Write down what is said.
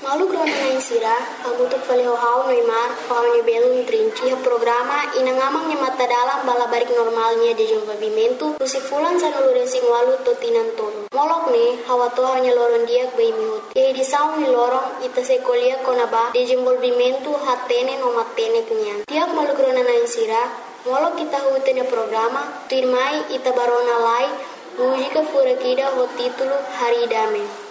Malu krona na insira, agutuk faleho hau noimar, hau ni belum trinci programa inangamang ni mata dalam bala barik normalnya di pavimento, fulan sanulure sing walu totinan tolo. Molok ne, hawa to hanya loron diak bai mihut. Ye di saung ni lorong ita sekolia konaba di pavimento hatene no matene kenyan. Tiap malu krona na insira, molok kita hutene programa, firmai ita barona lai, mujika fura kida ho titulo Hari Dame.